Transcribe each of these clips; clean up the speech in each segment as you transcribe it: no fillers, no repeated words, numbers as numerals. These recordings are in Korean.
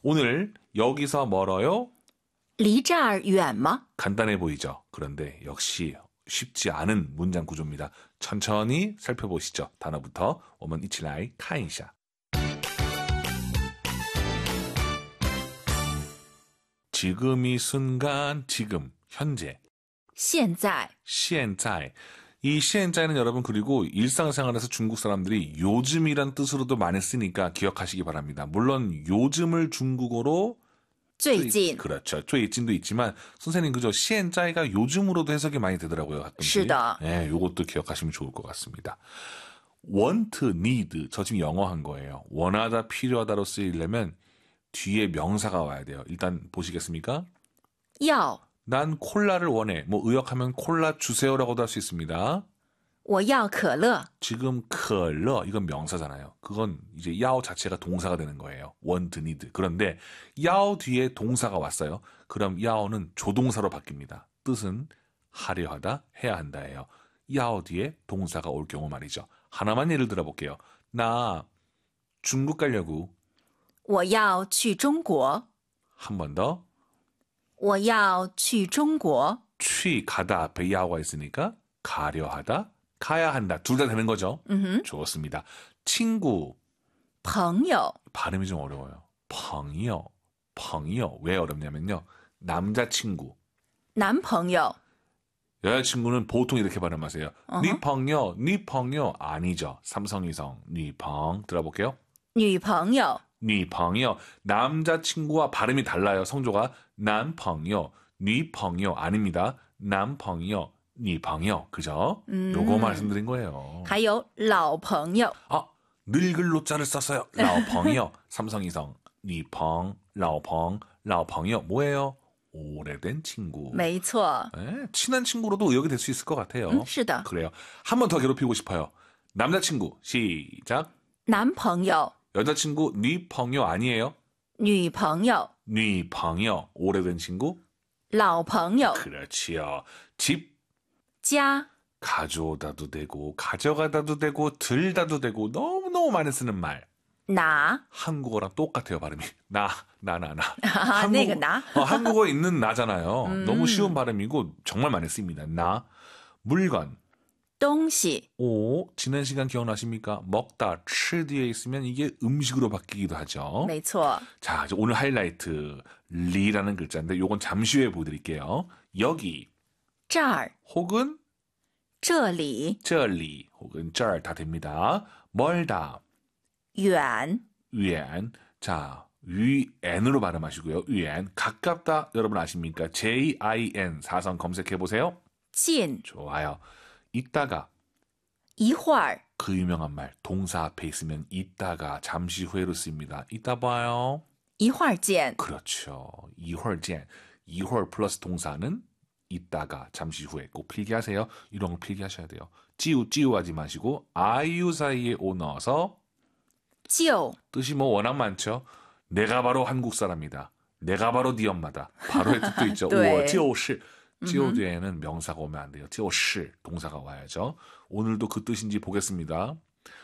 오늘 여기서 멀어요? 离这儿远吗? 간단해 보이죠? 그런데 역시 쉽지 않은 문장 구조입니다. 천천히 살펴보시죠. 단어부터 我们一起来看一下. 지금 이 순간, 지금, 현재. 现在现在. 이 现在는 여러분 그리고 일상생활에서 중국 사람들이 요즘이란 뜻으로도 많이 쓰니까 기억하시기 바랍니다. 물론 요즘을 중국어로 最近 그렇죠. 最近도 있지만 선생님 그죠? 现在가 요즘으로도 해석이 많이 되더라고요. 가끔씩. 是的. 네, 요것도 기억하시면 좋을 것 같습니다. want, need. 저 지금 영어 한 거예요. 원하다, 필요하다로 쓰이려면 뒤에 명사가 와야 돼요. 일단 보시겠습니까? 要 난 콜라를 원해. 뭐 의역하면 콜라 주세요라고도 할 수 있습니다. 我要可乐 지금 可乐 이건 명사잖아요. 그건 이제 야오 자체가 동사가 되는 거예요. want, need. 그런데 야오 뒤에 동사가 왔어요. 그럼 야오는 조동사로 바뀝니다. 뜻은 하려 하다, 해야 한다예요. 야오 뒤에 동사가 올 경우 말이죠. 하나만 예를 들어볼게요. 나 중국 가려고. 我要去中国 한 번 더. 我要去中国 취 가다 앞에 야오가 있으니까 가려 하다, 가야 한다. 둘 다 되는 거죠. 좋습니다. 친구. 朋友 발음이 좀 어려워요. 펑이요. 왜 어렵냐면요. 남자친구. 男朋友 여자친구는 보통 이렇게 발음하세요. 니 펑요 아니죠. 삼성이성 니 펑 들어볼게요. 女朋友 니 펑요 남자친구와 발음이 달라요. 성조가 남펑요 니 펑요 아닙니다. 남펑요 니 펑요 그죠? 요거 말씀드린 거예요. 还有老朋友 아 늙을 노자를 썼어요. 라오펑이요. 삼성이성 니 펑 라오펑요 뭐예요? 오래된 친구. 没错 네, 친한 친구로도 의역이 될 수 있을 것 같아요. 是的 그래요. 한 번 더 괴롭히고 싶어요. 남자친구 시작. 男朋友 여자친구 니 펑요 아니에요? 女朋友 니 펑요 오래된 친구? 老朋友 그렇지요. 집 家 가져오다도 되고 가져가다도 되고 들다도 되고 너무너무 많이 쓰는 말. 拿 한국어랑 똑같아요 발음이. 나. 아, 내가 나? 한국어에 있는 나잖아요. 너무 쉬운 발음이고 정말 많이 씁니다. 나. 물건. 东西 오, 지난 시간 기억나십니까? 먹다, 吃 뒤에 있으면 이게 음식으로 바뀌기도 하죠. 没错 자, 이제 오늘 하이라이트 리라는 글자인데 요건 잠시 후에 보여드릴게요. 여기 这儿 혹은 这里这里 혹은 这儿 다 됩니다. 멀다, 远 위안. 자, 위안으로 발음하시고요. 위안. 가깝다 여러분 아십니까? JIN 사선 검색해보세요. 近 좋아요. 이따가 一会儿 그 유명한 말 동사 앞에 있으면 이따가 잠시 후에로 쓰입니다. 이따 봐요. 一会儿见 그렇죠. 一会儿见. 一会儿 플러스 동사는 이따가 잠시 후에 꼭 필기하세요. 이런 거 필기하셔야 돼요. 찌우하지 마시고 아이유 사이에 오 넣어서 就 뜻이 뭐 워낙 많죠. 내가 바로 한국 사람이다. 내가 바로 네 엄마다. 바로의 뜻도 있죠. 对. 我就是. 就 뒤에는 명사가 오면 안 돼요. 就是 동사가 와야죠. 오늘도 그 뜻인지 보겠습니다.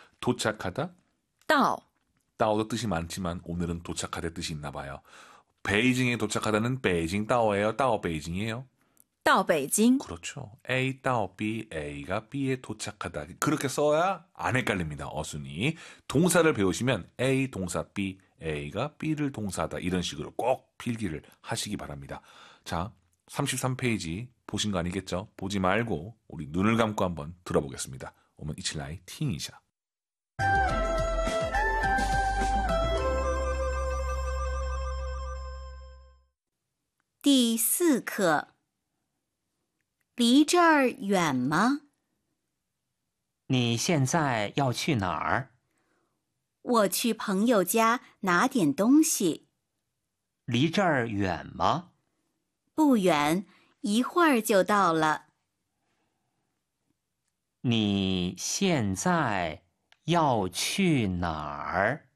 도착하다. 到 따오도 뜻이 많지만 오늘은 도착하다 뜻이 있나 봐요. 베이징에 도착하다는 베이징 따오예요. 따오 베이징이에요. 到北京 그렇죠. A 따오 B, A가 B에 도착하다. 그렇게 써야 안 헷갈립니다. 어순이. 동사를 배우시면 A 동사 B, A가 B를 동사하다. 이런 식으로 꼭 필기를 하시기 바랍니다. 자, 33페이지 보신 거 아니겠죠? 보지 말고 우리 눈을 감고 한번 들어보겠습니다. 我们一起来听一下. 第4课离这儿远吗？ 你现在要去哪儿？ 我去朋友家拿点东西。 离这儿远吗？ 不远，一会儿就到了。 你现在要去哪儿？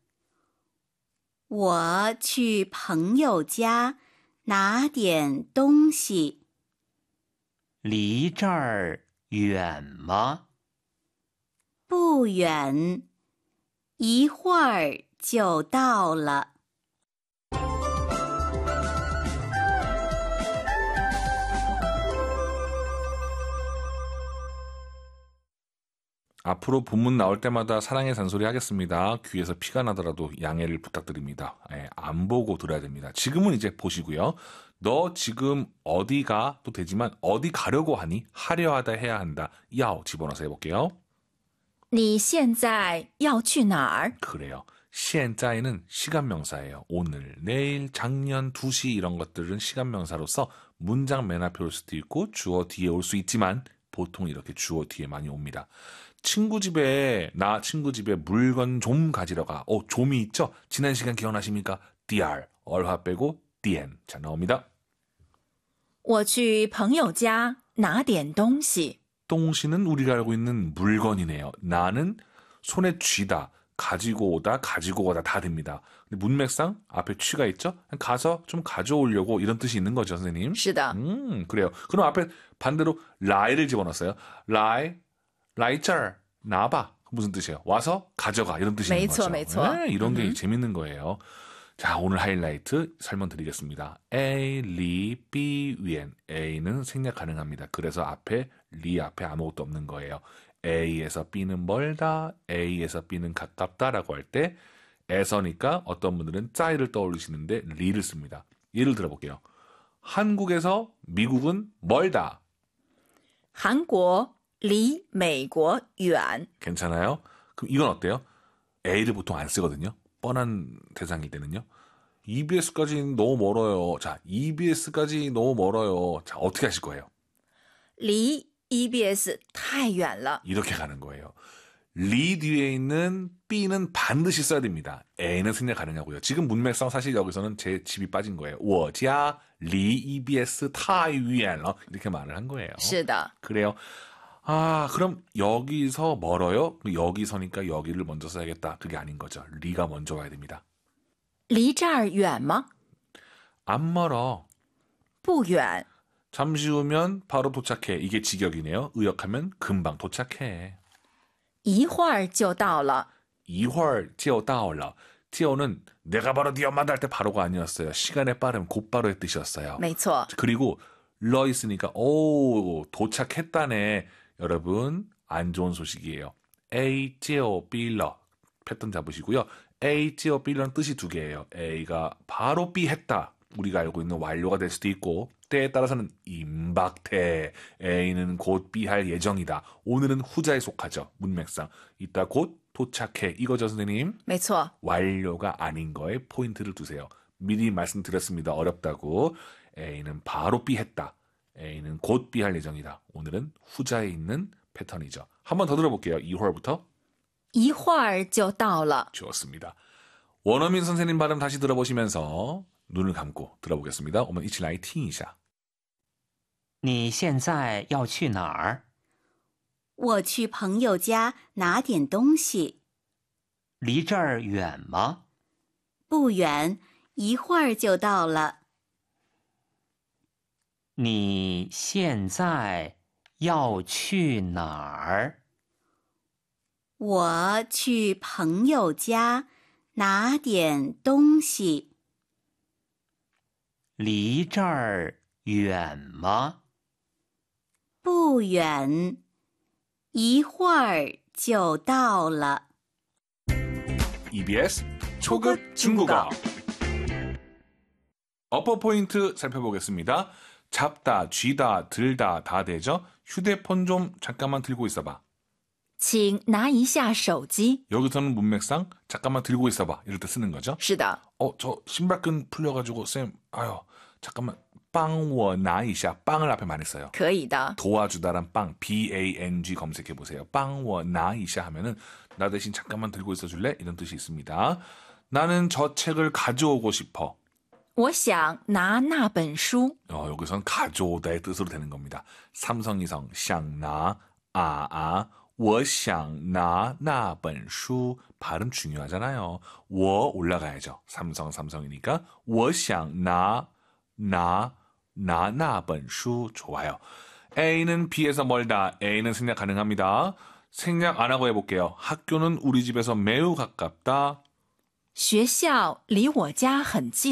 我去朋友家拿点东西。 离这儿远吗？ 不远，一会儿就到了。 앞으로 본문 나올 때마다 사랑의 잔소리 하겠습니다. 귀에서 피가 나더라도 양해를 부탁드립니다. 예, 안 보고 들어야 됩니다. 지금은 이제 보시고요. 너 지금 어디가 또 되지만 어디 가려고 하니? 하려 하다 해야 한다. 야오 집어넣어서 해볼게요. 你现在要去哪儿？ 그래요. 现在는 시간 명사예요. 오늘, 내일, 작년, 2시 이런 것들은 시간 명사로서 문장 맨 앞에 올 수도 있고 주어 뒤에 올 수 있지만 보통 이렇게 주어 뒤에 많이 옵니다. 친구 집에 물건 좀 가지러 가. 좀이 있죠? 지난 시간 기억나십니까? dr 얼화 빼고 dn 자 나옵니다. 我去朋友家拿点东西。 东西는 우리가 알고 있는 물건이네요. 나는 손에 쥐다, 가지고 오다, 가지고 오다 다 됩니다. 근데 문맥상 앞에 취가 있죠? 가서 좀 가져오려고 이런 뜻이 있는 거죠, 선생님. 是的， 그래요. 그럼 앞에 반대로 라이를 집어넣었어요. 라이 짤 나봐. 무슨 뜻이에요? 와서 가져가 이런 뜻이 있는 거죠. 没错. 네, 이런 게 재밌는 거예요. 자, 오늘 하이라이트 설명드리겠습니다. A, 리, B, 위엔. A는 생략 가능합니다. 그래서 리 앞에 아무것도 없는 거예요. A에서 B는 멀다, A에서 B는 가깝다라고 할 때 에서니까 어떤 분들은 짜이를 떠올리시는데 리를 씁니다. 예를 들어볼게요. 한국에서 미국은 멀다. 韩国离美国远。 괜찮아요? 그럼 이건 어때요? A를 보통 안 쓰거든요. 뻔한 대상일 때는요. EBS까지 너무 멀어요. 자, EBS까지 너무 멀어요. 자, 어떻게 하실 거예요? 离 EBS 太远了。 이렇게 가는 거예요. 리 뒤에 있는 B는 반드시 써야 됩니다. A는 생략 가능하고요. 지금 문맥상 사실 여기서는 제 집이 빠진 거예요. 我家离 EBS 太远了 이렇게 말을 한 거예요. 是的， 그래요. 그럼 여기서 멀어요? 여기서니까 여기를 먼저 써야겠다. 그게 아닌 거죠. 리가 먼저 와야 됩니다. 离这儿远吗？ 안 멀어. 不远。 잠시 후면 바로 도착해. 이게 직역이네요. 의역하면 금방 도착해. 一会儿就到了。 一会儿就到了. 지오는 내가 바로 네 엄마다 할 때 바로가 아니었어요. 시간의 빠름, 곧바로의 뜻이었어요. 没错， 그리고 러 있으니까 도착했다네. 여러분 안 좋은 소식이에요. A, 지오, 빌러 패턴 잡으시고요. A, 지오, 빌러는 뜻이 두 개예요. A가 바로 B 했다. 우리가 알고 있는 완료가 될 수도 있고 때에 따라서는 임박태. A는 곧 B 할 예정이다. 오늘은 후자에 속하죠. 문맥상. 이따 곧 도착해. 이거죠, 선생님? 没错， 완료가 아닌 거에 포인트를 두세요. 미리 말씀드렸습니다. 어렵다고. A는 바로 B 했다. A는 곧 B 할 예정이다. 오늘은 후자에 있는 패턴이죠. 한 번 더 들어볼게요. 2월부터. 一会儿就到了。 좋습니다. 원어민 선생님 발음 다시 들어보시면서 눈을 감고 들어보겠습니다. 我们一起来听一下. 你现在要去哪儿？ 我去朋友家拿点东西。 离这儿远吗？ 不远，一会儿就到了。 你现在要去哪儿？ 我去朋友家拿点东西。 离这儿远吗？ 不远，一会儿就到了。 EBS 초급 중국어. 어퍼 포인트 살펴보겠습니다. 잡다, 쥐다, 들다 다 되죠? 휴대폰 좀 잠깐만 들고 있어봐. 请拿一下手机。 여기서는 문맥상 잠깐만 들고 있어봐. 이럴 때 쓰는 거죠? 是的， 저 신발끈 풀려가지고 쌤, 잠깐만. 빵워 나이샤. 빵을 앞에 많이 써요. 可以的。 도와주다란 빵, BANG 검색해보세요. 빵워 나이샤 하면은 나 대신 잠깐만 들고 있어줄래? 이런 뜻이 있습니다. 나는 저 책을 가져오고 싶어. 我想拿那本书。 여기선 가져오다의 뜻으로 되는 겁니다. 삼성이성, 想拿, 我想拿那本书. 발음 중요하잖아요. 我 올라가야죠. 삼성이니까 我想拿那本书. 좋아요. A는 B에서 멀다. A는 생략 가능합니다. 생략 안 하고 해볼게요. 학교는 우리 집에서 매우 가깝다. 学校离我家很近。